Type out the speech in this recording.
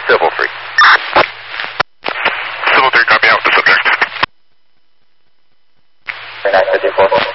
Civil 3. Civil 3, copy out with the subject. 954.